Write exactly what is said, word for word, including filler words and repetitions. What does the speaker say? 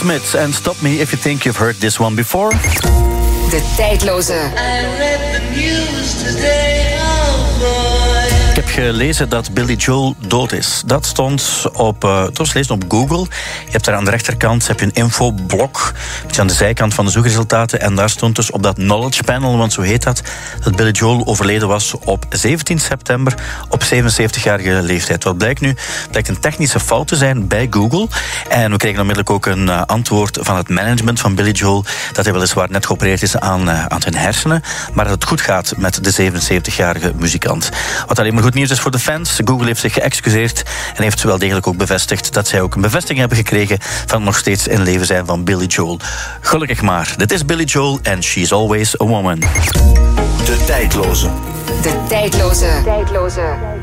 Smith en Stop Me If You Think You've Heard This One Before. De tijdloze. Ik heb gelezen dat Billy Joel dood is. Dat stond op, uh, het was lezen op Google. Je hebt daar aan de rechterkant heb je een infoblok, een beetje aan de zijkant van de zoekresultaten. En daar stond dus op dat knowledge panel, want zo heet dat, dat Billy Joel overleden was op zeventien september op zevenenzeventigjarige leeftijd. Wat blijkt nu? Blijkt een technische fout te zijn bij Google. En we kregen onmiddellijk ook een uh, antwoord van het management van Billy Joel dat hij weliswaar net geopereerd is aan, uh, aan zijn hersenen, maar dat het goed gaat met de zevenenzeventigjarige muzikant. Wat alleen maar goed nieuws is voor de fans. Google heeft zich geëxcuseerd en heeft wel degelijk ook bevestigd dat zij ook een bevestiging hebben gekregen van het nog steeds in leven zijn van Billy Joel. Gelukkig maar. Dit is Billy Joel en She's Always a Woman. De tijdloze. De tijdloze. Tijdloze.